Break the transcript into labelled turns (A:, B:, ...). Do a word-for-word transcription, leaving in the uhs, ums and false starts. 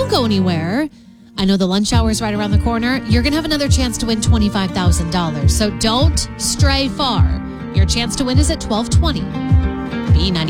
A: don't go anywhere. I know the lunch hour is right around the corner. You're going to have another chance to win twenty-five thousand dollars. So don't stray far. Your chance to win is at twelve twenty. B ninety-five.